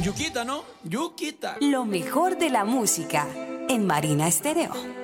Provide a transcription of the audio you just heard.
Yuquita, ¿no? Yuquita. Lo mejor de la música en Marina Estéreo.